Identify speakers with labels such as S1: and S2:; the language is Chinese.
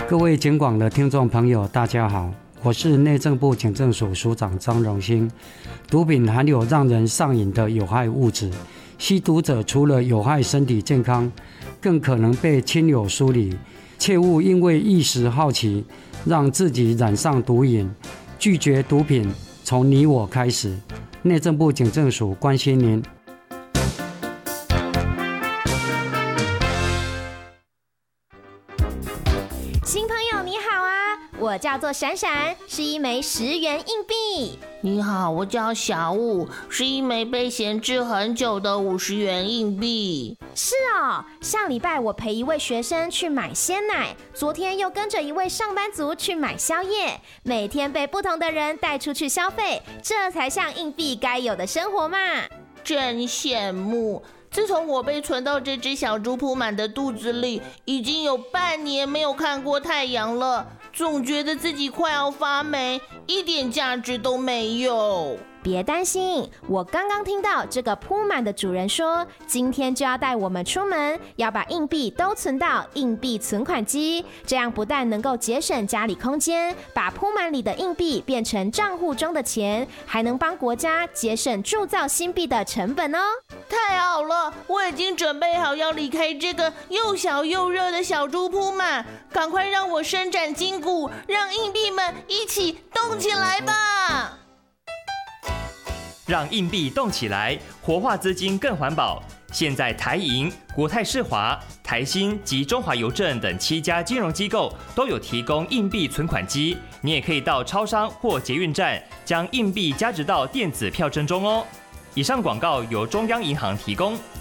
S1: 各位警广的听众朋友，大家好，我是内政部警政署署长张荣兴。毒品含有让人上瘾的有害物质，吸毒者除了有害身体健康，更可能被亲友疏离，切勿因为一时好奇，让自己染上毒瘾。拒绝毒品，从你我开始。内政部警政署关心您。
S2: 新朋友你好啊，我叫做闪闪，是一枚10元硬币。
S3: 你好，我叫小武，是一枚被闲置很久的50元硬币。
S2: 是哦，上礼拜我陪一位学生去买鲜奶，昨天又跟着一位上班族去买宵夜，每天被不同的人带出去消费，这才像硬币该有的生活嘛。
S3: 真羡慕。自从我被存到这只小猪铺满的肚子里，已经有半年没有看过太阳了，总觉得自己快要发霉，一点价值都没有。
S2: 别担心，我刚刚听到这个铺满的主人说，今天就要带我们出门，要把硬币都存到硬币存款机，这样不但能够节省家里空间，把铺满里的硬币变成账户中的钱，还能帮国家节省铸造新币的成本哦。
S3: 太好了，我已经准备好要离开这个又小又热的小猪铺满，赶快让我伸展筋骨，让硬币们一起动起来吧！
S4: 让硬币动起来，活化资金更环保。现在台银、国泰世华、台新及中华邮政等7家金融机构都有提供硬币存款机，你也可以到超商或捷运站将硬币加值到电子票证中哦。以上广告由中央银行提供。